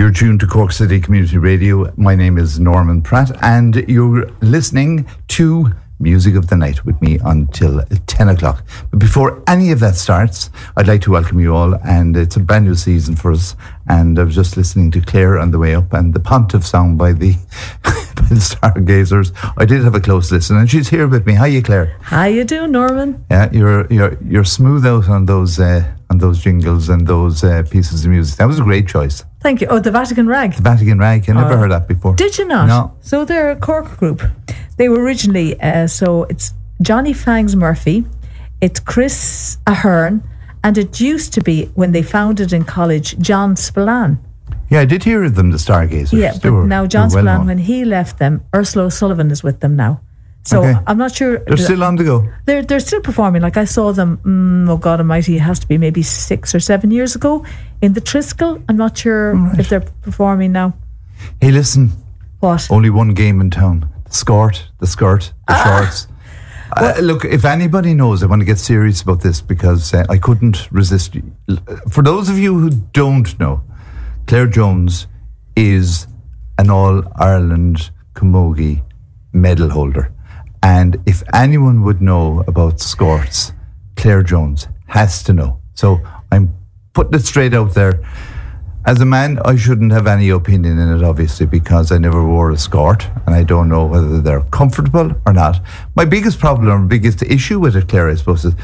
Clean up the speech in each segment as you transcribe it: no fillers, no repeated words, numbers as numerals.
You're tuned to Cork City Community Radio. My name is Norman Pratt, and you're listening to Music of the Night with me until 10 o'clock. But before any of that starts, I'd like to welcome you all, and it's a brand new season for us. And I was just listening to Claire on the way up, and the Pontiff song by the by the Stargazers. I did have a close listen, and she's here with me. How you, Claire? How you doing, Norman? Yeah, you're smooth out on those jingles and those pieces of music. That was a great choice. Thank you. Oh, the Vatican Rag. The Vatican Rag. I never heard that before. Did you not? No. So they're a Cork group. They were originally, so it's Johnny Fangs Murphy, it's Chris Ahern, and it used to be, when they founded in college, John Spillane. Yeah, I did hear of them, the Stargazers. Yeah, but now John Spillane, when he left them, Ursula O'Sullivan is with them now. So okay. I'm not sure. They're still on the go. They're still performing. Like I saw them, oh God almighty, it has to be maybe 6 or 7 years ago in the Triskel. I'm not sure if they're performing now. Hey, listen. What? Only one game in town. The skirt, the shorts. Look, if anybody knows, I want to get serious about this because I couldn't resist. For those of you who don't know, Claire Jones is an All-Ireland Camogie medal holder. And if anyone would know about skirts, Claire Jones has to know. So I'm putting it straight out there. As a man, I shouldn't have any opinion in it, obviously, because I never wore a skirt and I don't know whether they're comfortable or not. My biggest problem, or biggest issue with it, Claire, I suppose, is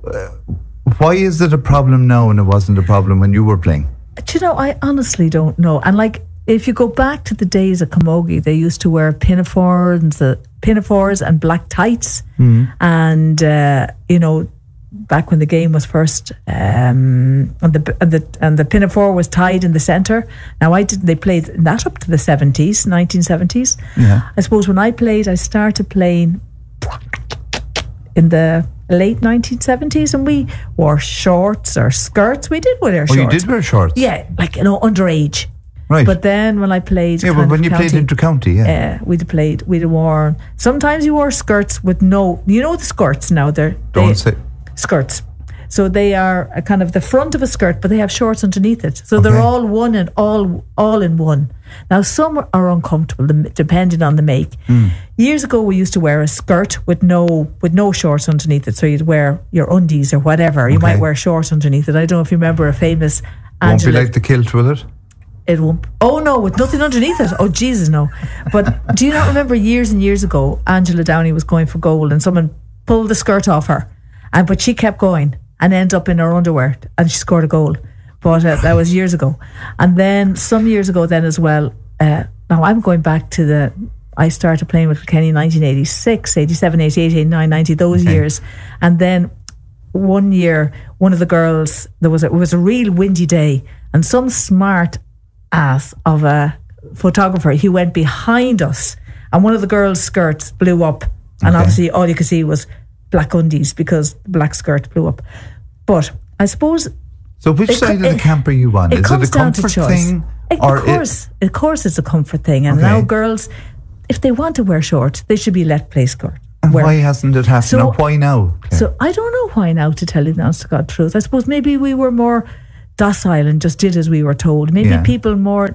why is it a problem now and it wasn't a problem when you were playing? Do you know, I honestly don't know. And like, if you go back to the days of Camogie, they used to wear pinafores and black tights. And, you know, back when the game was first, and the pinafore was tied in the centre. Now, they played that up to the 1970s. Yeah. I suppose when I played, I started playing in the late 1970s, and we wore shorts or skirts. We did wear shorts. Oh, you did wear shorts? Yeah, like, you know, underage. Right. But then when I played, but when you played inter-county, we'd have worn. Sometimes you wore skirts with no. You know the skirts now. Don't say skirts. So they are a kind of the front of a skirt, but they have shorts underneath it. So they're all one and all in one. Now some are uncomfortable depending on the make. Years ago, we used to wear a skirt with no shorts underneath it. So you'd wear your undies or whatever. You might wear shorts underneath it. I don't know if you remember a famous. Won't be like the kilt, will it? It won't. Oh no, with nothing underneath it. Oh Jesus, no. But do you not remember years and years ago, Angela Downey was going for goal and someone pulled the skirt off her, but she kept going and ended up in her underwear and she scored a goal. But that was years ago. And then some years ago then as well, now I'm going back to I started playing with Kenny in 1986, 87, 88, 89, 90, those years. And then one year, one of the girls, it was a real windy day, and some smart ass of a photographer, he went behind us, and one of the girls' skirts blew up, and obviously all you could see was black undies because the black skirt blew up. But I suppose. So which side of the camp are you on? Is it a comfort thing? Of course it's a comfort thing. And now girls, if they want to wear shorts, they should be let play skirt. And why hasn't it happened? So, why now? Okay. So I don't know why now, to tell you the honest to God truth. I suppose maybe we were more docile and just did as we were told. Maybe people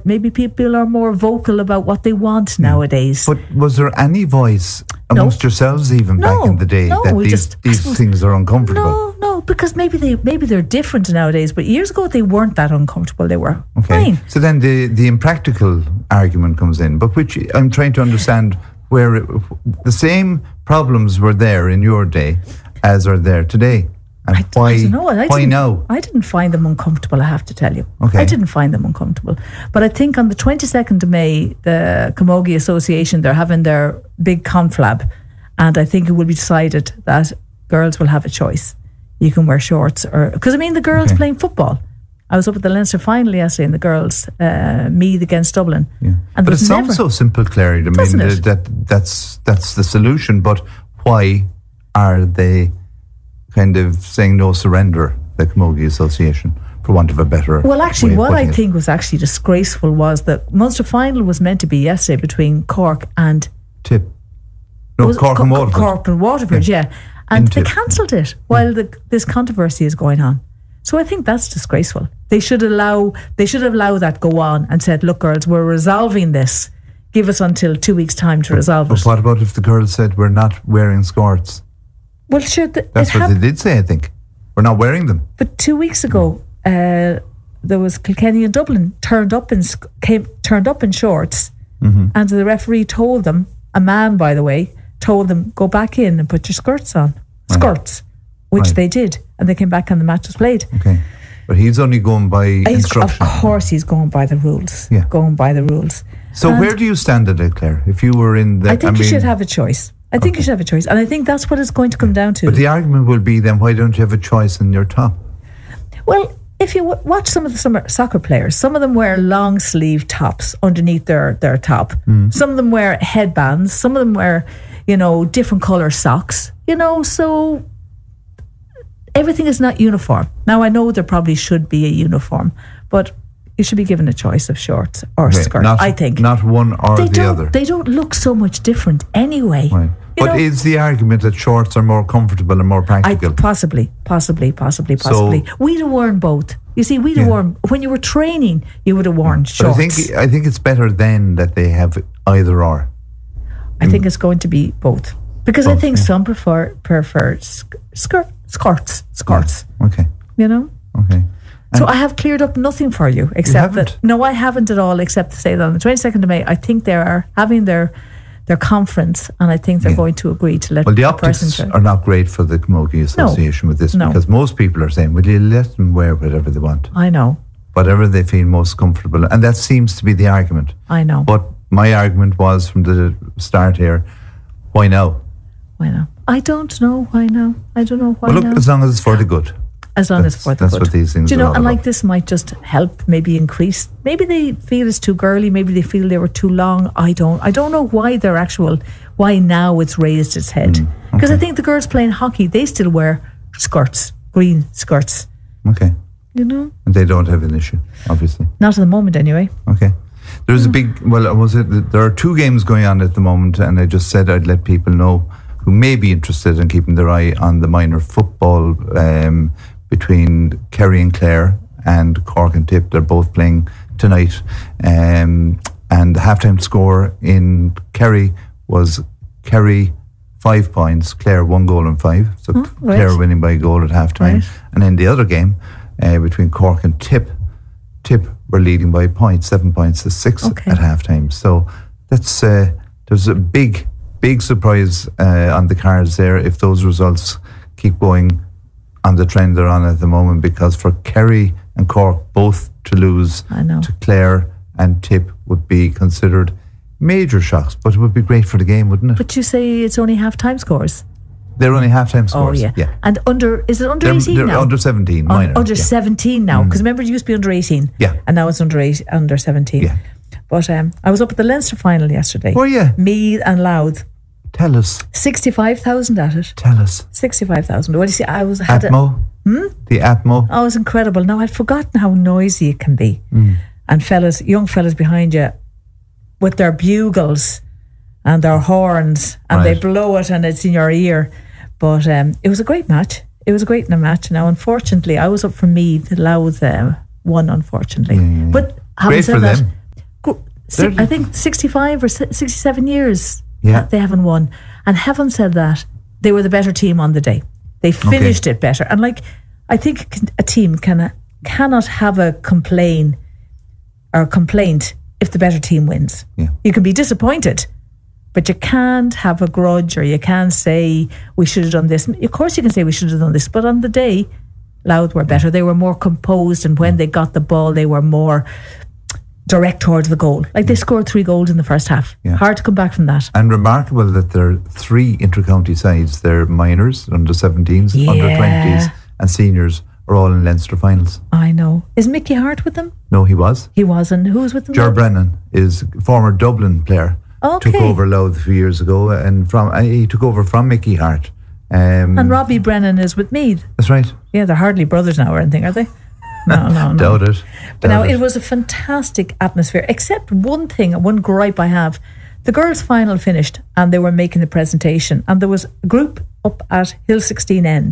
are more vocal about what they want nowadays. But was there any voice amongst yourselves even back in the day that these things are uncomfortable? No, because maybe they're different nowadays. But years ago they weren't that uncomfortable. They were fine. So then the impractical argument comes in, but which I'm trying to understand where the same problems were there in your day as are there today. And I don't know. Why now? I didn't find them uncomfortable, I have to tell you. Okay. I didn't find them uncomfortable. But I think on the 22nd of May, the Camogie Association, they're having their big conflab. And I think it will be decided that girls will have a choice. You can wear shorts because I mean the girls playing football. I was up at the Leinster final yesterday and the girls, Meath against Dublin. Yeah. And but it sounds so simple, Claire. I mean, that's the solution. But why are they kind of saying no surrender, the Camogie Association, for want of a better Well, actually, what I think was actually disgraceful was that Munster final was meant to be yesterday between Cork and Tip. No, Cork and Waterford. Cork and Waterford, yeah. And they cancelled it while this controversy is going on. So I think that's disgraceful. They should allow that go on and said, look, girls, we're resolving this. Give us until 2 weeks' time to resolve But it. what about if the girls said we're not wearing skirts? Well, sure. That's what they did say, I think. We're not wearing them. But 2 weeks ago, there was Kilkenny and Dublin turned up in shorts, and the referee told them, a man, by the way, told them, go back in and put your skirts on. Skirts, which they did. And they came back and the match was played. Okay. But he's only going by instruction. Of course he's going by the rules. Yeah. Going by the rules. So where do you stand at it, Claire? If you were in the... I think you should have a choice. I think you should have a choice. And I think that's what it's going to come down to. But the argument will be then, why don't you have a choice in your top? Well, if you watch some of the soccer players, some of them wear long sleeve tops underneath their top. Some of them wear headbands. Some of them wear, different colour socks. So everything is not uniform. Now, I know there probably should be a uniform, but you should be given a choice of shorts or skirt, I think. Not one or the other. They don't look so much different anyway. Right. But is the argument that shorts are more comfortable and more practical? Possibly. We'd have worn both. You see, we'd have worn, when you were training, you would have worn shorts. But I think it's better then that they have either or. I think it's going to be both. Because I think some prefer skirts. Okay. Okay. So I have cleared up nothing for you, except that... No, I haven't at all, except to say that on the 22nd of May, I think they are having their conference, and I think they're going to agree to let the optics are not great for the Camogie Association with this, because most people are saying, will you let them wear whatever they want? I know. Whatever they feel most comfortable. And that seems to be the argument. I know. But my argument was from the start here, why now? Why now? I don't know why now. I don't know why now. Well, look, now. as long as it's for the good. As long as it's for the good. That's what these things are all about. Like this might just help, maybe increase. Maybe they feel it's too girly. Maybe they feel they were too long. I don't know why now it's raised its head. Because I think the girls playing hockey, they still wear skirts, green skirts. Okay. And they don't have an issue, obviously. Not at the moment, anyway. Okay. There's a big... there are 2 games going on at the moment, and I just said I'd let people know who may be interested in keeping their eye on the minor football between Kerry and Clare and Cork and Tip. They're both playing tonight. And the halftime score in Kerry was Kerry 5 points, Clare 1 goal and 5. So Clare winning by a goal at halftime. Right. And then the other game between Cork and Tip were leading by 7 points to 6 at halftime. So that's there's a big surprise on the cards there if those results keep going on the trend they're on at the moment, because for Kerry and Cork both to lose to Clare and Tip would be considered major shocks, but it would be great for the game, wouldn't it? But you say it's only half-time scores. They're only half-time scores. Oh, yeah. And is it under 18 they're now? Under 17, minor. Under 17 now, because remember it used to be under 18. Yeah. And now it's under 17. Yeah. But I was up at the Leinster final yesterday. Were you? Meath and Louth. Tell us. 65,000 at it. Tell us. 65,000. What do you see? Atmo? The Atmo? Oh, it was incredible. Now, I'd forgotten how noisy it can be. And young fellas behind you with their bugles and their horns, and they blow it and it's in your ear. But it was a great match. It was a great match. Now, unfortunately, I was up for Meath. Louth won, unfortunately. Yeah. But having said that, I think 65 or 67 years they haven't won. And having said that, they were the better team on the day. They finished it better. And I think a team cannot have a complaint if the better team wins. Yeah. You can be disappointed, but you can't have a grudge, or you can't say we should have done this. Of course you can say we should have done this, but on the day, Louth were better. They were more composed, and when they got the ball, they were more direct towards the goal. They scored 3 goals in the first half. Yeah. Hard to come back from that. And remarkable that there are 3 inter-county sides. They're minors, under 17s, under 20s, and seniors are all in Leinster finals. I know. Is Mickey Hart with them? No, he was. He was, and who was with them? Ger Brennan is former Dublin player. Okay. Took over Louth a few years ago, and he took over from Mickey Hart. And Robbie Brennan is with Meath. That's right. Yeah, they're hardly brothers now or anything, are they? No. Doubt it. But now, it was a fantastic atmosphere, except one gripe I have. The girls' final finished and they were making the presentation, and there was a group up at Hill 16 End,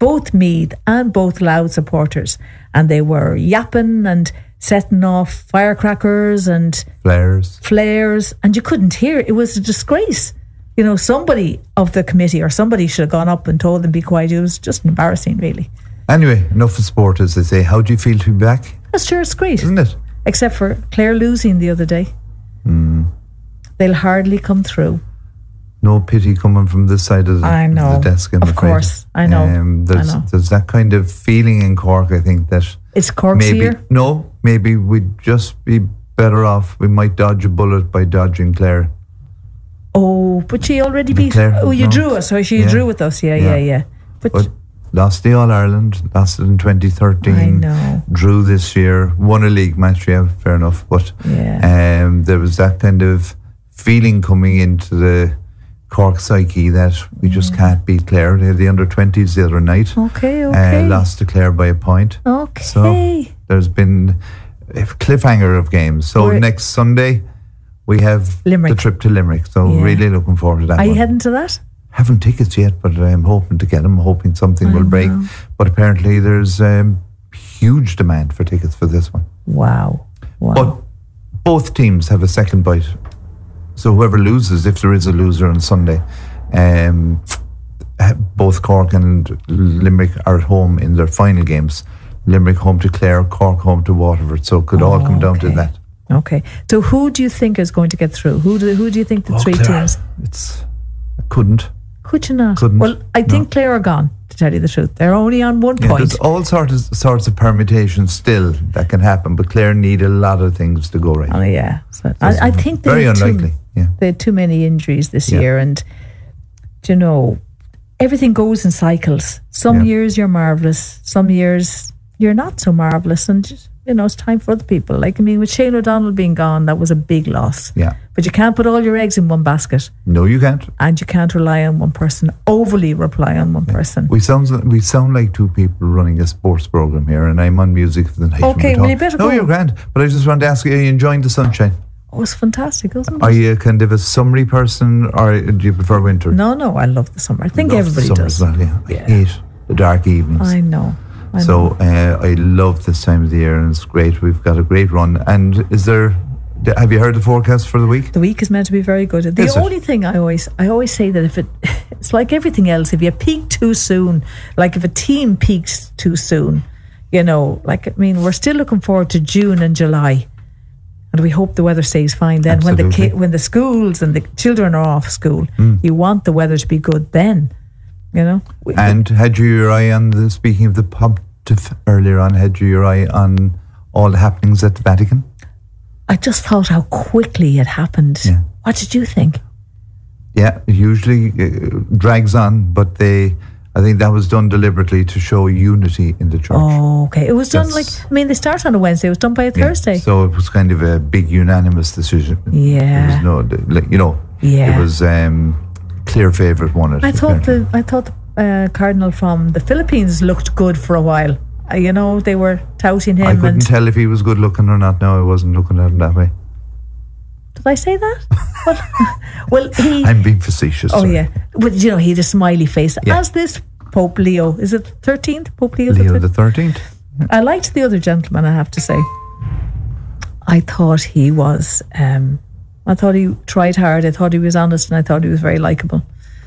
both Meath and both Louth supporters, and they were yapping and setting off firecrackers and flares, and you couldn't hear it. It was a disgrace. You know, somebody of the committee or somebody should have gone up and told them be quiet. It was just embarrassing, really. Anyway, enough of sport, as they say. How do you feel to be back? That's sure, it's great, isn't it? Except for Clare losing the other day. They'll hardly come through. No pity coming from this side of the desk, I'm of afraid. Course, I know. There's that kind of feeling in Cork, I think, that it's Cork's year. No, maybe we'd just be better off. We might dodge a bullet by dodging Clare. Oh, but she already beat. Clare, oh, you drew us. So she drew with us. Yeah. But lost the All Ireland. Lost it in 2013. I know. Drew this year. Won a league match. Yeah, fair enough. But there was that kind of feeling coming into the Cork psyche that we just can't beat Clare. They had the under-20s the other night. Okay. Lost to Clare by a point. Okay. So there's been a cliffhanger of games. So next Sunday we have Limerick. The trip to Limerick. So really looking forward to that. Are you heading to that? Haven't tickets yet, but I'm hoping to get them. Hoping something will break. But apparently there's huge demand for tickets for this one. Wow. But both teams have a second bite. So whoever loses, if there is a loser on Sunday, both Cork and Limerick are at home in their final games. Limerick home to Clare, Cork home to Waterford. So it could all come down to that. Okay. So who do you think is going to get through? Who do you think the three Clare. teams? Could you not? Couldn't. Well, I think Clare are gone, to tell you the truth. They're only on 1 point. There's all sorts of permutations still that can happen, but Clare need a lot of things to go right. Oh, yeah. So I think very unlikely. They had too many injuries this year, and you know, everything goes in cycles. Some years you're marvellous, some years you're not so marvellous, and just, you know, it's time for other people. Like, I mean, with Shane O'Donnell being gone, that was a big loss. Yeah. But you can't put all your eggs in one basket. No, you can't. And you can't rely on one person, overly rely on one person. We sound like two people running a sports program here, and I'm on music for the night. Okay, well, you better go. No, you're grand. But I just wanted to ask you, are you enjoying the sunshine? Oh, it's fantastic, isn't it? Are you kind of a summery person, or do you prefer winter? No, I love the summer. I think everybody does. Well, I hate the dark evenings. I know. So I love this time of the year, and it's great. We've got a great run. And have you heard the forecast for the week? The week is meant to be very good. The only thing I always say that it's like everything else, if you peak too soon, like if a team peaks too soon, you know, like, I mean, we're still looking forward to June and July. And we hope the weather stays fine then. Absolutely. When the schools and the children are off school, you want the weather to be good then, you know. And had you your eye on speaking of the Pontiff earlier on, had you your eye on all the happenings at the Vatican? I just thought how quickly it happened. Yeah. What did you think? Yeah, it usually drags on, but I think that was done deliberately to show unity in the church. Oh, okay. It was done they start on a Wednesday. It was done by a Thursday. So it was kind of a big unanimous decision. Yeah. There was it was clear favourite won it. I thought the Cardinal from the Philippines looked good for a while. You know, they were touting him. I couldn't tell if he was good looking or not. No, I wasn't looking at him that way. Did I say that? well, I'm being facetious. Oh, sorry. yeah. But, you know, he had a smiley face. Yeah. As this Pope Leo, is it 13th? Pope Leo the 13th. I liked the other gentleman, I have to say. I thought he was, I thought he tried hard. I thought he was honest, and I thought he was very likeable.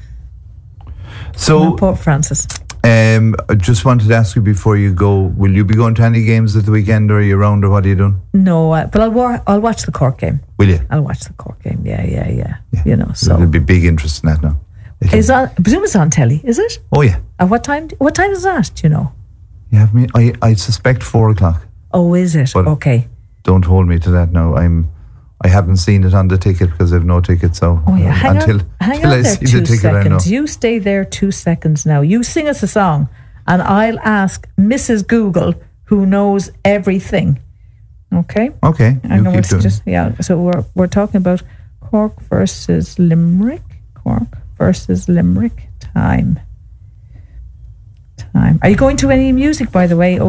So, Pope Francis. I just wanted to ask you before you go, will you be going to any games at the weekend, or are you around, or what are you doing? No, but I'll watch the Cork game. Will you? I'll watch the Cork game, yeah. You know, so there'll be big interest in that now. I presume it's on telly, is it? Oh, yeah. At what time? What time is that, do you know? You have me? I suspect 4:00. Oh, is it? But okay. Don't hold me to that now. I haven't seen it on the ticket because I have no ticket. So hang on I there see 2 the ticket, seconds. I know. You stay there 2 seconds now. You sing us a song, and I'll ask Mrs. Google, who knows everything. Okay. Okay. I know it's just So we're talking about Cork versus Limerick. Cork versus Limerick. Time. Are you going to any music, by the way?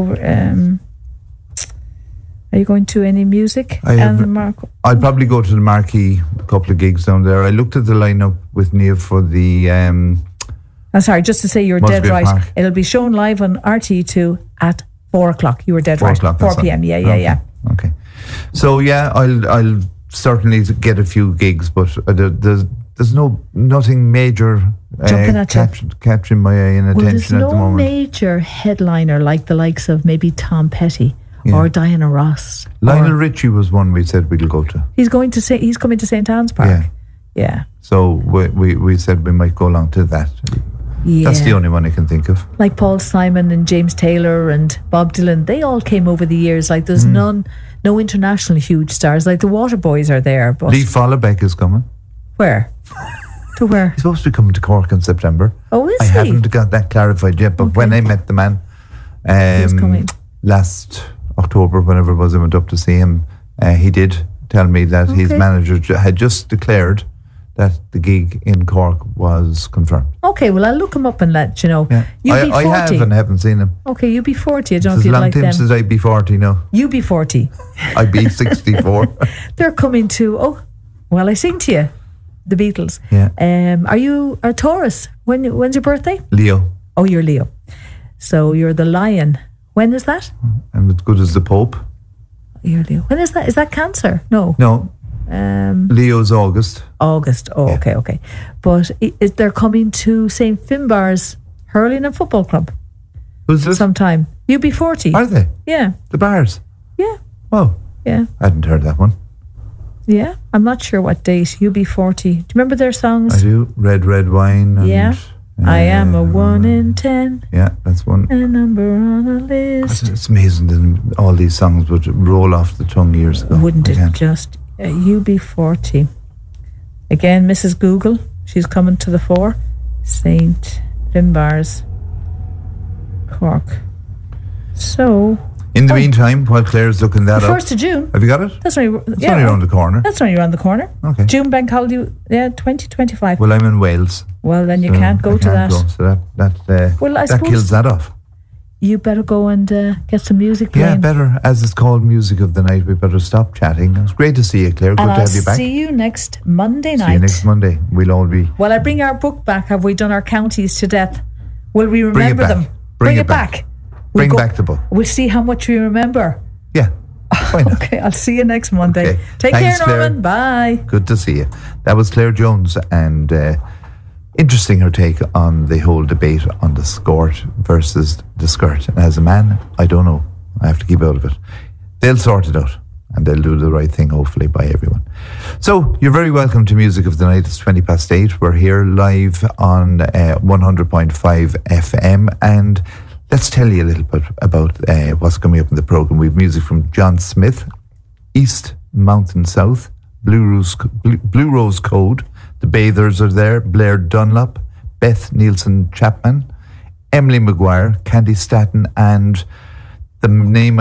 Are you going to any music? I'll probably go to the Marquee, a couple of gigs down there. I looked at the lineup with Niamh for the I'm sorry, just to say you're dead Musgrave right. Park. It'll be shown live on RTE2 at 4 o'clock. You were dead 4 right. o'clock. 4 that's p.m. on. Yeah. Okay. So yeah, I'll certainly get a few gigs, but there's nothing major Jumping at you. catching my eye and Well, there's attention at the no moment. major headliner like the likes of maybe Tom Petty or Diana Ross. Lionel Richie was one we said we'll go to. He's coming to St. Anne's Park. Yeah. So we said we might go along to that. Yeah. That's the only one I can think of. Like Paul Simon and James Taylor and Bob Dylan, they all came over the years. Like there's no international huge stars. Like the Waterboys are there, but Lee Followbeck is coming. where? To where? He's supposed to be coming to Cork in September. Oh, is I he? haven't got that clarified yet, but when I met the man He's coming. last October, whenever it was I went up to see him, he did tell me that his manager had just declared that the gig in Cork was confirmed. Okay, well, I'll look him up and let you know. Yeah. UB40. I have and haven't seen him. Okay, UB40. I don't know It's if a you'd long like time them. since I'd be 40 now. UB40. I'd be 64. They're coming to, I sing to you, the Beatles. Yeah. Are you a Taurus? When's your birthday? Leo. Oh, you're Leo. So you're the Lion. When is that? I'm as good as the Pope. You're Leo. When is that? Is that Cancer? No. No. Leo's August. August. Oh, Yeah. okay. But they're coming to St. Finbarr's Hurling and Football Club Who's this? sometime. UB40. Are they? Yeah. The Bars? Yeah. Oh, Yeah. I hadn't heard that one. Yeah. I'm not sure what date. UB40. Do you remember their songs? I do. Red, Red Wine. And, Yeah. I am a 1 in 10. Yeah, that's one. A number on a list. It's amazing that all these songs would roll off the tongue years ago. Wouldn't I it can't. just? UB40. Again, Mrs. Google. She's coming to the fore. St. Finbarr's, Cork. So. In the meantime, while Claire's looking that The up. 1st of June. Have you got it? That's only, It's only around the corner. That's only around the corner. Okay. June bank holiday, 2025. Well, I'm in Wales. Well, then you so can't go I to that. can't go, so Well, I that suppose- kills that off. You better go and get some music Yeah, playing. better. As it's called Music of the Night, we better stop chatting. It was great to see you, Claire. Good And to I'll have you back. see you next Monday night. See you next Monday. We'll all be... Well, I bring our book back. Have we done our counties to death? Will we Bring it remember back. them? Bring it back. We'll Bring back the book. We'll see how much we remember. Yeah. Why not? Okay, I'll see you next Monday. Okay. Take Thanks, care, Norman. Bye. Good to see you. That was Claire Jones, and interesting her take on the whole debate on the skirt versus the skirt. And as a man, I don't know. I have to keep out of it. They'll sort it out, and they'll do the right thing, hopefully, by everyone. So, you're very welcome to Music of the Night. It's 8:20. We're here live on 100.5 FM, and let's tell you a little bit about what's coming up in the programme. We have music from John Smith, East Mountain South, Blue Rose Code, the Bathers are there, Blair Dunlop, Beth Nielsen Chapman, Emily Maguire, Candy Staton, and the name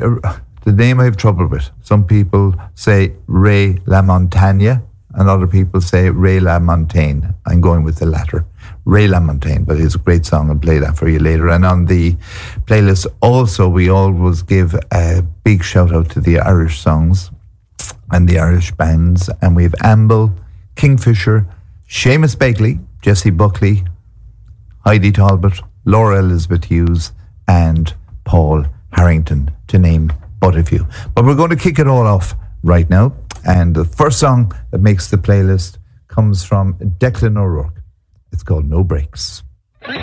I have trouble with. Some people say Ray LaMontagne, and other people say Ray LaMontagne. I'm going with the latter. Ray LaMontagne, but it's a great song. I'll play that for you later. And on the playlist also, we always give a big shout out to the Irish songs and the Irish bands. And we have Amble, Kingfisher, Seamus Begley, Jessie Buckley, Heidi Talbot, Laura Elizabeth Hughes, and Paul Harrington, to name but a few. But we're going to kick it all off right now. And the first song that makes the playlist comes from Declan O'Rourke. It's called No Breaks.